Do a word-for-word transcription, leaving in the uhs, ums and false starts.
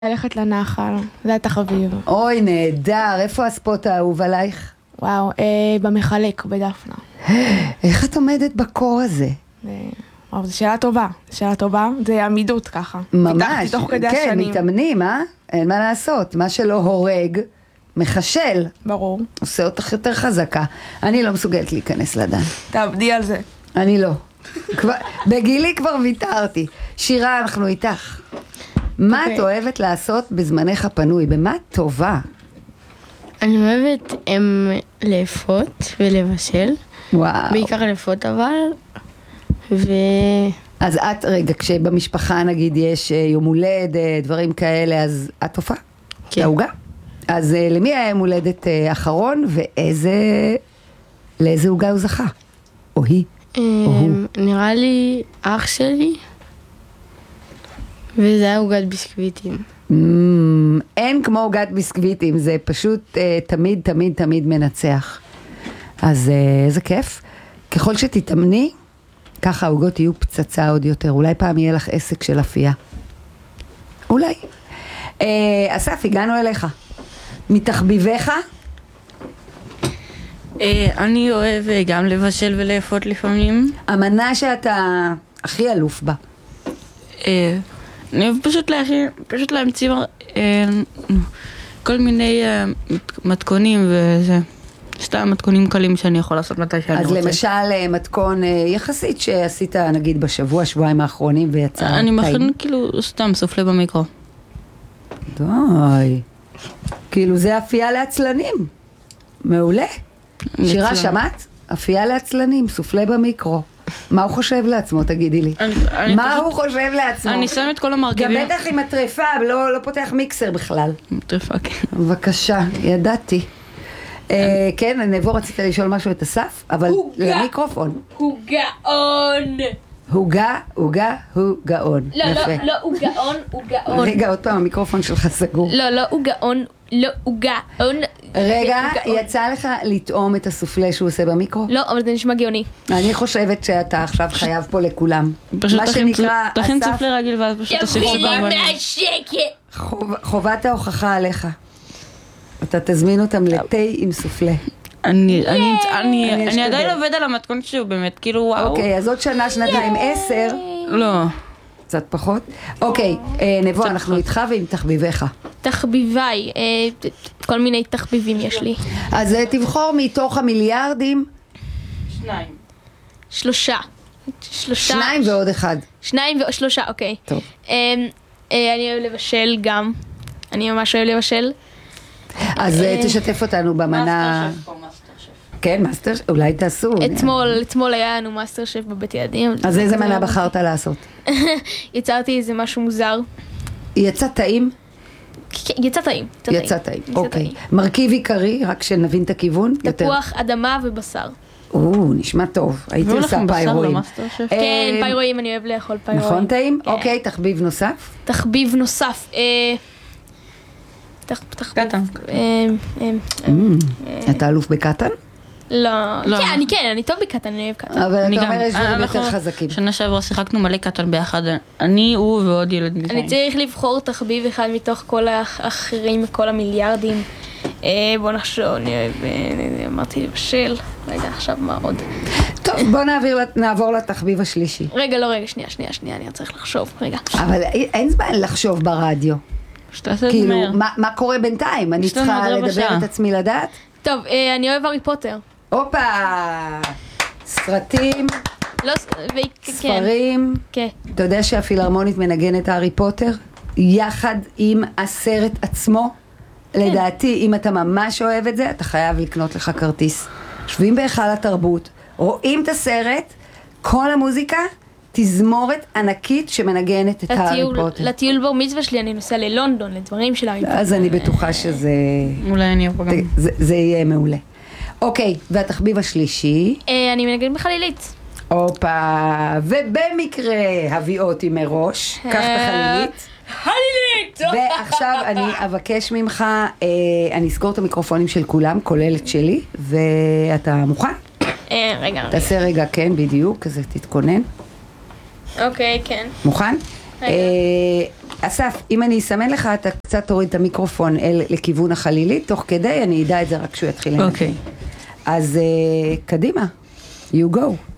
ללכת לנחל, זה התחביב. אוי, נהדר. איפה הספוט האהוב עלייך? וואו, אה, במחלק, בדפנה. איך את עומדת בקור הזה? אה, וואו, זו שאלה טובה. זו שאלה טובה, זה עמידות ככה. ממש, פיתחתי תוך כדי כן, השנים. מתאמנים, אה? אין מה לעשות. מה שלא הורג, מחשל. ברור. עושה אותך יותר חזקה. אני לא מסוגלת להיכנס לדן. תעבדי על זה. אני לא. כבר, בגילי כבר ויתרתי. שירה, אנחנו איתך. מה את אוהבת לעשות בזמנך הפנוי? במה את טובה? אני אוהבת הם לאפות ולבשל. וואו. בעיקר לאפות אבל. ו... אז את, רגע, כשבמשפחה נגיד יש יום הולדת, דברים כאלה, אז את תופעה? כן. לעוגה? אז למי היה יום הולדת אחרון, ואיזה... לאיזה עוגה הוא זכה? או היא? או הוא? נראה לי אח שלי. וזה היה עוגת ביסקוויטים. Mm, אין כמו עוגת ביסקוויטים, זה פשוט uh, תמיד, תמיד, תמיד מנצח. אז uh, איזה כיף. ככל שתתאמני, ככה העוגות יהיו פצצה עוד יותר. אולי פעם יהיה לך עסק של אפייה. אולי. Uh, אסף, הגענו אליך. מתחביביך? אני אוהב גם לבשל ולאפות לפעמים. המנה שאתה הכי אלוף בה. אני אוהב פשוט להכין, פשוט להמציא כל מיני מתכונים וזה. סתם מתכונים קלים שאני יכול לעשות מתי שאני רוצה. אז למשל מתכון יחסית שעשית נגיד בשבוע, שבועיים האחרונים ויצא טעים. אני מכין כאילו סתם סופלה במיקרו. די. כאילו זה אפייה לעצלנים. מעולה. שירה, שמעת? אפייה לעצלנים, סופלה במיקרו. מה הוא חושב לעצמו, תגידי לי? מה הוא חושב לעצמו? אני שם את כל המרכיבים. גם בטח עם הטרפה, לא פותח מיקסר בכלל. טרפה, כן. בבקשה, ידעתי. כן, אני נבוא, רצית לשאול משהו את אסף, אבל למיקרופון. הוא גאון. הוגה, הוגה, הוא גאון. לא, לא, לא, הוא גאון, הוא גאון. רגע, עוד פעם, המיקרופון שלך סגור. לא, לא, הוא גאון, לא, הוא גאון. רגע, יצא לך לטעום את הסופלה שהוא עושה במיקרו? לא, אבל זה נשמע גאוני. אני חושבת שאתה עכשיו חייב פה לכולם. פשוט תכין סופלה רגיל ואז פשוט תוסיף תביא לי גרבנים. מהשקט. חובת ההוכחה עליך. אתה תזמין אותם לתה עם סופלה. אני עדיין עובד על המתכון שהוא באמת, כאילו וואו. אוקיי, אז עוד שנה, שנתיים, עשר. לא. קצת פחות. אוקיי, נבוא, אנחנו איתך ועם תחביביך. תחביביי, כל מיני תחביבים יש לי. אז תבחור מתוך המיליארדים. שניים. שלושה. שלושה. שניים ועוד אחד. שניים ושלושה, אוקיי. טוב. אני אוהב לבשל גם. אני ממש אוהב לבשל. אז תשתף אותנו במנה. מאסטר שף פה, מאסטר שף. כן, מאסטר, אולי תעשו. אתמול, אתמול היה לנו מאסטר שף בבית ילדים. אז איזה מנה בחרת לעשות? יצרתי איזה משהו מוזר. יצא טעים? יצא טעים. יצא טעים, אוקיי. מרכיב עיקרי, רק שנבין את הכיוון. תפוח, אדמה ובשר. או, נשמע טוב. הייתי עושה פיירואים. כן, פיירואים, אני אוהב לאכול פיירואים. נכון טעים? אוקיי, תחביב נוסף? תחביב נוסף. קטן. אתה אלוף בקטן? לא. כן, אני כן, אני טוב בקטן, אני אוהב קטן. אבל אתה אומר יש דברים יותר חזקים. שנה שעברה שיחקנו מלא קטן ביחד. אני, הוא ועוד ילד. אני צריך לבחור תחביב אחד מתוך כל האחרים, כל המיליארדים. בוא נחשוב, אני אוהב, אמרתי לבשל. רגע, עכשיו מה עוד? טוב, בוא נעבור לתחביב השלישי. רגע, לא, רגע, שנייה, שנייה, שנייה, אני צריך לחשוב, רגע. אבל אין זמן לחשוב ברדיו. כאילו, מה קורה בינתיים? אני צריכה לדבר את עצמי לדעת? טוב, אני אוהב הארי פוטר. הופה! סרטים, ספרים. כן. אתה יודע שהפילהרמונית מנגנת הארי פוטר? יחד עם הסרט עצמו? לדעתי, אם אתה ממש אוהב את זה, אתה חייב לקנות לך כרטיס. שווים בהיכל התרבות, רואים את הסרט, כל המוזיקה, תזמורת ענקית שמנגנת את הארי פוטר. לטיול בר מצווה שלי אני נוסע ללונדון, לדברים של הארי פוטר. אז אני בטוחה שזה... אולי אני אבוא גם. זה יהיה מעולה. אוקיי, והתחביב השלישי? אני מנגנת בחלילית. הופה, ובמקרה הביא אותי מראש, קח את החלילית. חלילית! ועכשיו אני אבקש ממך, אני אסגור את המיקרופונים של כולם, כולל את שלי, ואתה מוכן? רגע, רגע. תעשה רגע, כן, בדיוק, אז תתכונן. אוקיי, כן. מוכן? אסף, אם אני אסמן לך, אתה קצת תוריד את המיקרופון אל, לכיוון החלילית, תוך כדי אני אדע את זה רק כשהוא יתחיל לנגן. אוקיי. אז uh, קדימה, you go.